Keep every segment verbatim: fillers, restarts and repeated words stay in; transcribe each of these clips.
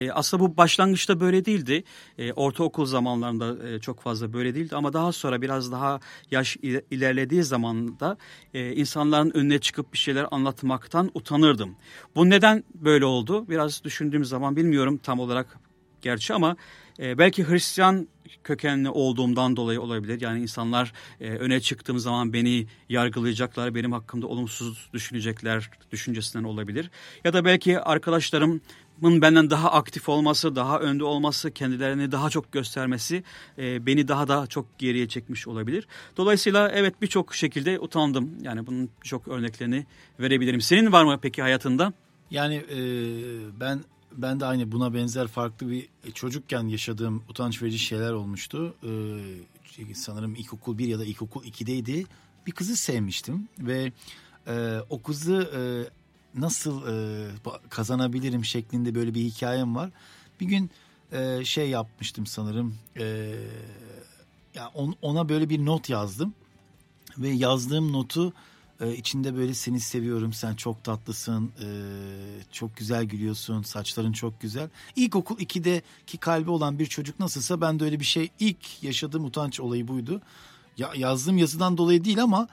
E, aslında bu başlangıçta böyle değildi. E, ortaokul zamanlarında e, çok fazla böyle değildi ama daha sonra biraz daha yaş il- ilerlediği zamanda e, insanların önüne çıkıp bir şeyler anlatmaktan utanırdım. Bu neden böyle oldu? Biraz düşündüğüm zaman bilmiyorum tam olarak gerçi ama e, belki Hristiyan kökenli olduğumdan dolayı olabilir. Yani insanlar e, öne çıktığım zaman beni yargılayacaklar, benim hakkımda olumsuz düşünecekler düşüncesinden olabilir. Ya da belki arkadaşlarım benden daha aktif olması, daha önde olması, kendilerini daha çok göstermesi e, beni daha da çok geriye çekmiş olabilir. Dolayısıyla evet birçok şekilde utandım. Yani bunun birçok örneklerini verebilirim. Senin var mı peki hayatında? Yani e, ben ben de aynı buna benzer farklı bir çocukken yaşadığım utanç verici şeyler olmuştu. E, sanırım ilkokul bir ya da ilkokul ikideydi. Bir kızı sevmiştim ve e, o kızı e, nasıl e, kazanabilirim şeklinde böyle bir hikayem var. Bir gün e, şey yapmıştım sanırım. E, ya on, ona böyle bir not yazdım ve yazdığım notu e, içinde böyle seni seviyorum, sen çok tatlısın, e, çok güzel gülüyorsun, saçların çok güzel. İlkokul ikideki kalbi olan bir çocuk nasılsa ben de öyle bir şey, ilk yaşadığım utanç olayı buydu. Ya, yazdığım yazıdan dolayı değil ama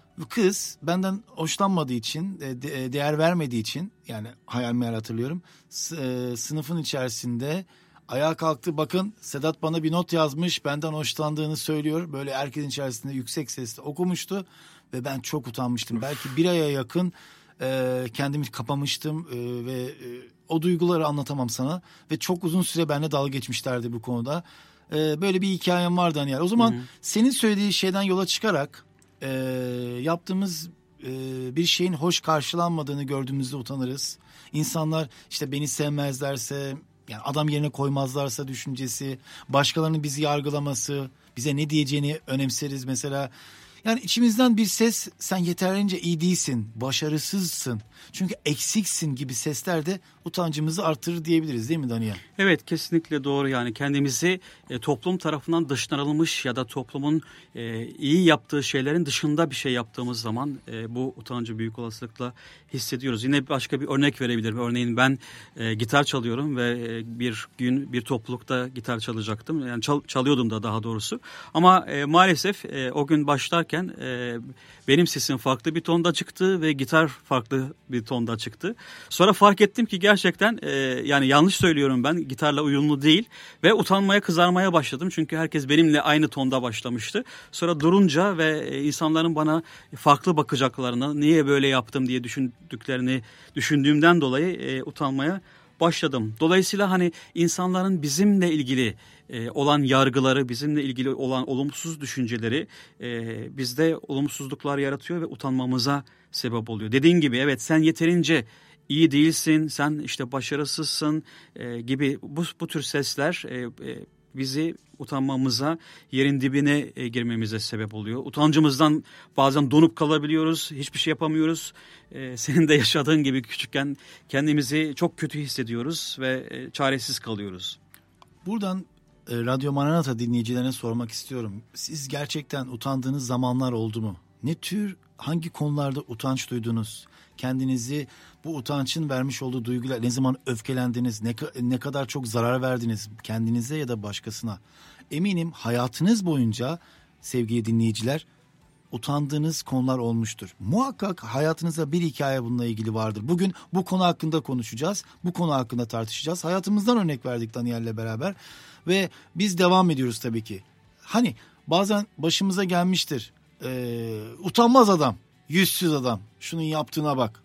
kız benden hoşlanmadığı için, de, değer vermediği için, yani hayal meyal hatırlıyorum. S- e, sınıfın içerisinde ayağa kalktı. Bakın Sedat bana bir not yazmış, benden hoşlandığını söylüyor. Böyle herkesin içerisinde yüksek sesle okumuştu ve ben çok utanmıştım. Belki bir aya yakın e, kendimi kapamıştım e, ve e, o duyguları anlatamam sana. Ve çok uzun süre benimle dalga geçmişlerdi bu konuda. E, böyle bir hikayem vardı hani. O zaman hı hı. Senin söylediğin şeyden yola çıkarak e, yaptığımız e, bir şeyin hoş karşılanmadığını gördüğümüzde utanırız. İnsanlar işte beni sevmezlerse, yani adam yerine koymazlarsa düşüncesi, başkalarının bizi yargılaması, bize ne diyeceğini önemseriz mesela. Yani içimizden bir ses, sen yeterince iyi değilsin, başarısızsın, çünkü eksiksin gibi sesler de utancımızı artırır diyebiliriz, değil mi Daniel? Evet, kesinlikle doğru. Yani kendimizi e, toplum tarafından dışlanılmış ya da toplumun e, iyi yaptığı şeylerin dışında bir şey yaptığımız zaman e, bu utancı büyük olasılıkla hissediyoruz. Yine başka bir örnek verebilirim. Örneğin ben e, gitar çalıyorum ve e, bir gün bir toplulukta gitar çalacaktım. Yani çal, çalıyordum da daha doğrusu. Ama e, maalesef e, o gün başlarken e, benim sesim farklı bir tonda çıktı ve gitar farklı bir tonda çıktı. Sonra fark ettim ki gerçekten e, yani yanlış söylüyorum, ben gitarla uyumlu değil ve utanmaya, kızarmaya başladım. Çünkü herkes benimle aynı tonda başlamıştı. Sonra durunca ve e, insanların bana farklı bakacaklarını, niye böyle yaptım diye düşündüklerini düşündüğümden dolayı e, utanmaya başladım. Dolayısıyla hani insanların bizimle ilgili e, olan yargıları, bizimle ilgili olan olumsuz düşünceleri e, bizde olumsuzluklar yaratıyor ve utanmamıza sebep oluyor. Dediğin gibi evet, sen yeterince iyi değilsin, sen işte başarısızsın e, gibi bu, bu tür sesler e, e, bizi utanmamıza, yerin dibine e, girmemize sebep oluyor. Utancımızdan bazen donup kalabiliyoruz, hiçbir şey yapamıyoruz. E, senin de yaşadığın gibi küçükken kendimizi çok kötü hissediyoruz ve e, çaresiz kalıyoruz. Buradan e, Radyo Maranatha dinleyicilerine sormak istiyorum. Siz gerçekten utandığınız zamanlar oldu mu? Ne tür, hangi konularda utanç duydunuz? Kendinizi bu utancın vermiş olduğu duyguyla ne zaman öfkelendiniz? Ne, ne kadar çok zarar verdiniz kendinize ya da başkasına? Eminim hayatınız boyunca sevgili dinleyiciler utandığınız konular olmuştur. Muhakkak hayatınızda bir hikaye bununla ilgili vardır. Bugün bu konu hakkında konuşacağız. Bu konu hakkında tartışacağız. Hayatımızdan örnek verdik Daniel'le beraber. Ve biz devam ediyoruz tabii ki. Hani bazen başımıza gelmiştir. Ee, utanmaz adam, yüzsüz adam, şunun yaptığına bak.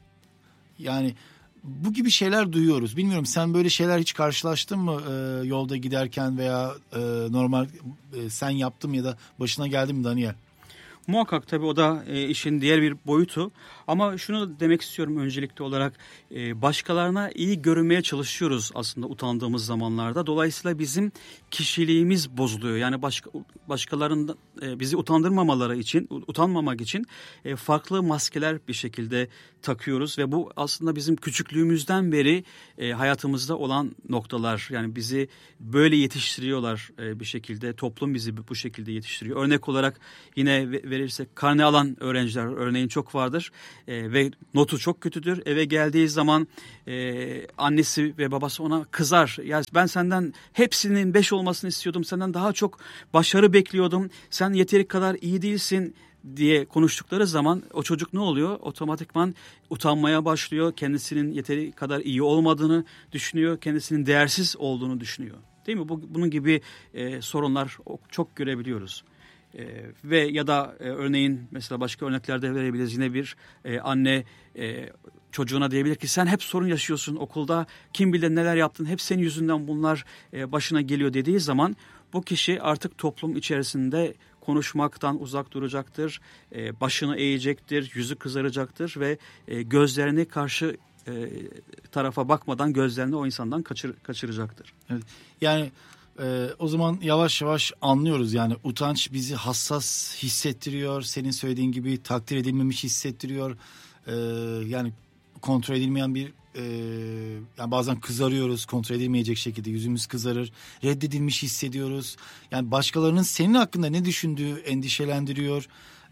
Yani bu gibi şeyler duyuyoruz. Bilmiyorum, sen böyle şeyler hiç karşılaştın mı e, yolda giderken veya e, normal e, sen yaptın mı ya da başına geldi mi Daniel? Muhakkak tabii, o da e, işin diğer bir boyutu. Ama şunu da demek istiyorum öncelikli olarak, e, başkalarına iyi görünmeye çalışıyoruz aslında utandığımız zamanlarda. Dolayısıyla bizim kişiliğimiz bozuluyor. Yani başka başkalarının e, bizi utandırmamaları için, utanmamak için e, farklı maskeler bir şekilde takıyoruz ve bu aslında bizim küçüklüğümüzden beri e, hayatımızda olan noktalar. Yani bizi böyle yetiştiriyorlar e, bir şekilde. Toplum bizi bu şekilde yetiştiriyor. Örnek olarak yine verirsek, karne alan öğrenciler örneğin çok vardır. e, ve notu çok kötüdür. Eve geldiği zaman e, annesi ve babası ona kızar. Ya ben senden hepsinin beş olmasını istiyordum. Senden daha çok başarı bekliyordum. Sen yeteri kadar iyi değilsin diye konuştukları zaman o çocuk ne oluyor? Otomatikman utanmaya başlıyor. Kendisinin yeteri kadar iyi olmadığını düşünüyor. Kendisinin değersiz olduğunu düşünüyor. Değil mi? Bu, bunun gibi e, sorunlar çok görebiliyoruz. E, ve ya da e, örneğin mesela başka örneklerde verebiliriz. Yine bir e, anne e, çocuğuna diyebilir ki sen hep sorun yaşıyorsun okulda. Kim bilir neler yaptın. Hep senin yüzünden bunlar e, başına geliyor dediği zaman bu kişi artık toplum içerisinde konuşmaktan uzak duracaktır, e, başını eğecektir, yüzü kızaracaktır ve e, gözlerini karşı e, tarafa bakmadan gözlerini o insandan kaçır, kaçıracaktır. Evet. Yani e, o zaman yavaş yavaş anlıyoruz yani utanç bizi hassas hissettiriyor, senin söylediğin gibi takdir edilmemiş hissettiriyor, e, yani kontrol edilmeyen bir e, yani bazen kızarıyoruz, kontrol edilmeyecek şekilde yüzümüz kızarır, reddedilmiş hissediyoruz. Yani başkalarının senin hakkında ne düşündüğü endişelendiriyor.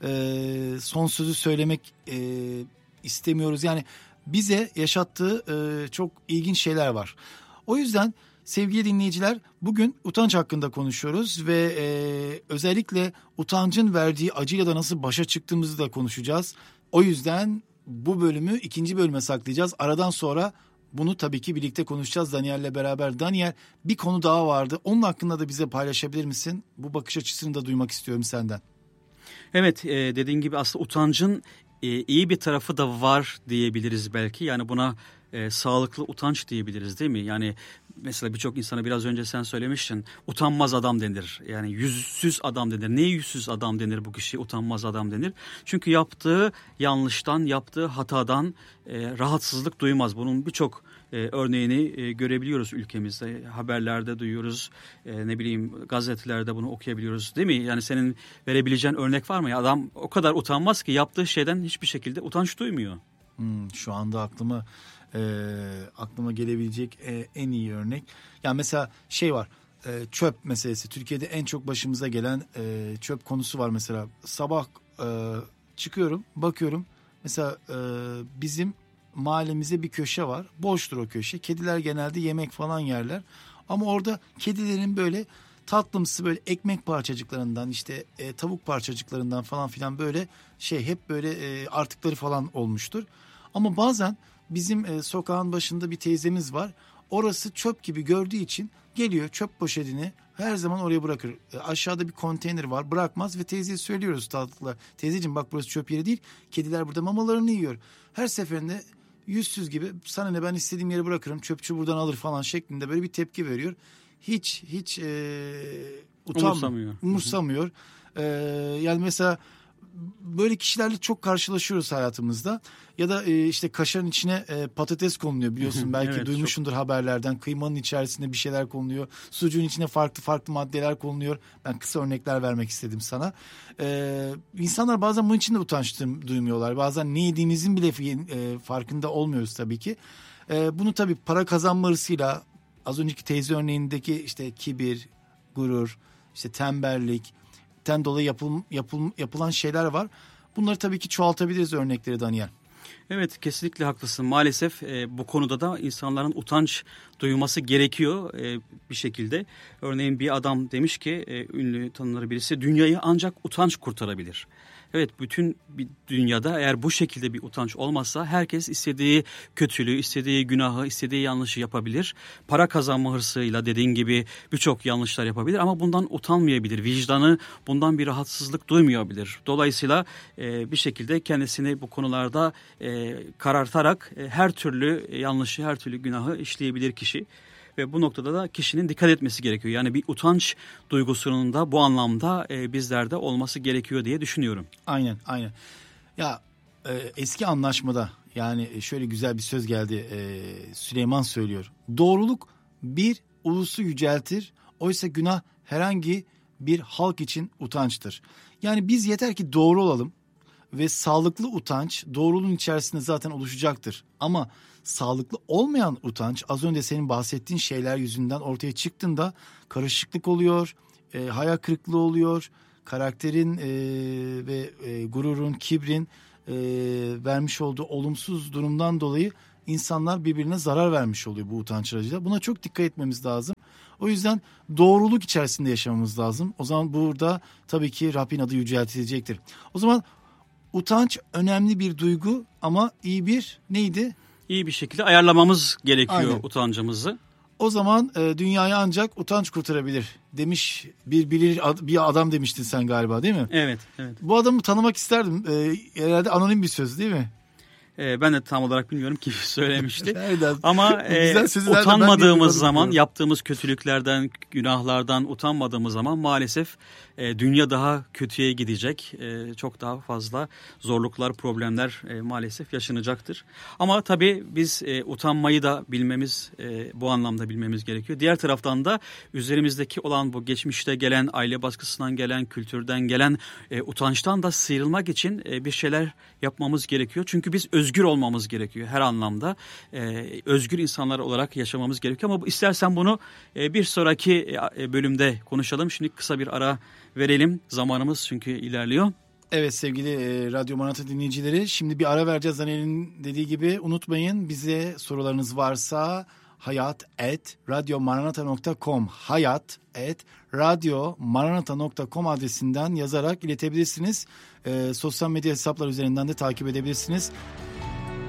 E, son sözü söylemek e, istemiyoruz. Yani bize yaşattığı e, çok ilginç şeyler var. O yüzden sevgili dinleyiciler bugün utanç hakkında konuşuyoruz ve e, özellikle utancın verdiği acıyla da nasıl başa çıktığımızı da konuşacağız. O yüzden bu bölümü ikinci bölüme saklayacağız. Aradan sonra bunu tabii ki birlikte konuşacağız Daniel'le beraber. Daniel, bir konu daha vardı. Onun hakkında da bize paylaşabilir misin? Bu bakış açısını da duymak istiyorum senden. Evet, e, dediğin gibi aslında utancın e, iyi bir tarafı da var diyebiliriz belki. Yani buna e, sağlıklı utanç diyebiliriz değil mi? Yani mesela birçok insana biraz önce sen söylemiştin. Utanmaz adam denir. Yani yüzsüz adam denir. Neye yüzsüz adam denir bu kişiye? Utanmaz adam denir. Çünkü yaptığı yanlıştan, yaptığı hatadan e, rahatsızlık duymaz. Bunun birçok e, örneğini e, görebiliyoruz ülkemizde. Haberlerde duyuyoruz. E, ne bileyim gazetelerde bunu okuyabiliyoruz değil mi? Yani senin verebileceğin örnek var mı? Ya adam o kadar utanmaz ki yaptığı şeyden hiçbir şekilde utanç duymuyor. Hmm, şu anda aklıma e, aklıma gelebilecek e, en iyi örnek. Yani mesela şey var, e, çöp meselesi. Türkiye'de en çok başımıza gelen e, çöp konusu var mesela. Sabah e, çıkıyorum, bakıyorum. Mesela e, bizim mahallemizde bir köşe var. Boştur o köşe. Kediler genelde yemek falan yerler. Ama orada kedilerin böyle tatlımsı böyle ekmek parçacıklarından işte e, tavuk parçacıklarından falan filan böyle şey hep böyle e, artıkları falan olmuştur. Ama bazen bizim e, sokağın başında bir teyzemiz var. Orası çöp gibi gördüğü için geliyor çöp poşetini her zaman oraya bırakır. E, aşağıda bir konteyner var, bırakmaz ve teyzeye söylüyoruz tatlıkla. Teyzeciğim bak burası çöp yeri değil. Kediler burada mamalarını yiyor. Her seferinde yüzsüz gibi sana ne ben istediğim yere bırakırım. Çöpçü buradan alır falan şeklinde böyle bir tepki veriyor. Hiç hiç e, utanmıyor. Umursamıyor. Umursamıyor. E, yani mesela böyle kişilerle çok karşılaşıyoruz hayatımızda. Ya da e, işte kaşarın içine e, patates konuluyor biliyorsun. Belki Evet, duymuşsundur çok haberlerden. Kıymanın içerisinde bir şeyler konuluyor. Sucuğun içine farklı farklı maddeler konuluyor. Ben kısa örnekler vermek istedim sana. E, insanlar bazen bunun için de utanç duymuyorlar. Bazen ne yediğimizin bile e, farkında olmuyoruz tabii ki. E, bunu tabii para kazanma hırsıyla az önceki teyze örneğindeki işte kibir, gurur, işte tembellik, ten dolayı yapıl, yapıl, yapılan şeyler var. Bunları tabii ki çoğaltabiliriz örnekleri Daniel. Evet, kesinlikle haklısın. Maalesef e, bu konuda da insanların utanç duyması gerekiyor e, bir şekilde. Örneğin bir adam demiş ki e, ünlü tanınır birisi dünyayı ancak utanç kurtarabilir. Evet, bütün bir dünyada eğer bu şekilde bir utanç olmazsa herkes istediği kötülüğü, istediği günahı, istediği yanlışı yapabilir. Para kazanma hırsıyla dediğin gibi birçok yanlışlar yapabilir ama bundan utanmayabilir. Vicdanı bundan bir rahatsızlık duymayabilir. Dolayısıyla e, bir şekilde kendisini bu konularda e, karartarak e, her türlü yanlışı, her türlü günahı işleyebilir kişi. Ve bu noktada da kişinin dikkat etmesi gerekiyor. Yani bir utanç duygusunun da bu anlamda e, bizlerde olması gerekiyor diye düşünüyorum. Aynen, aynen. Ya e, eski anlaşmada yani şöyle güzel bir söz geldi. E, Süleyman söylüyor. Doğruluk bir ulusu yüceltir. Oysa günah herhangi bir halk için utançtır. Yani biz yeter ki doğru olalım ve sağlıklı utanç doğruluğun içerisinde zaten oluşacaktır. Ama sağlıklı olmayan utanç az önce senin bahsettiğin şeyler yüzünden ortaya çıktığında karışıklık oluyor, e, hayal kırıklığı oluyor, karakterin e, ve e, gururun, kibrin e, vermiş olduğu olumsuz durumdan dolayı insanlar birbirine zarar vermiş oluyor bu utanç aracıyla. Buna çok dikkat etmemiz lazım. O yüzden doğruluk içerisinde yaşamamız lazım. O zaman burada tabii ki Rabbin adı yüceltilecektir. O zaman utanç önemli bir duygu ama iyi bir neydi? İyi bir şekilde ayarlamamız gerekiyor Aynen. utancımızı. O zaman e, dünyayı ancak utanç kurtarabilir demiş bir bilir bir adam demiştin sen galiba, değil mi? Evet, evet. Bu adamı tanımak isterdim. E, herhalde anonim bir söz, değil mi? E, ben de tam olarak bilmiyorum kim söylemişti. Nereden? Ama e, utanmadığımız zaman, yaptığımız kötülüklerden, günahlardan utanmadığımız zaman maalesef e, dünya daha kötüye gidecek. E, çok daha fazla zorluklar, problemler e, maalesef yaşanacaktır. Ama tabii biz e, utanmayı da bilmemiz, e, bu anlamda bilmemiz gerekiyor. Diğer taraftan da üzerimizdeki olan bu geçmişte gelen, aile baskısından gelen, kültürden gelen e, utançtan da sıyrılmak için e, bir şeyler yapmamız gerekiyor. Çünkü biz özgür olmamız gerekiyor her anlamda. E, özgür insanlar olarak yaşamamız gerekiyor. Ama istersen bunu e, bir sonraki e, bölümde konuşalım. Şimdi kısa bir ara verelim. Zamanımız çünkü ilerliyor. Evet sevgili e, Radyo Maranatha dinleyicileri, şimdi bir ara vereceğiz. Daniel'in dediği gibi unutmayın, bize sorularınız varsa hayat et radyomaranatha nokta com hayat et radyomaranatha nokta com adresinden yazarak iletebilirsiniz. E, sosyal medya hesaplar üzerinden de takip edebilirsiniz.